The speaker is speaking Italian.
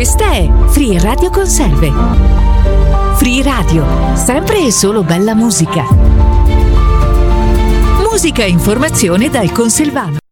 Questa è Free Radio Conselve. Free Radio, sempre e solo bella musica. Musica e informazione dal Conselvano.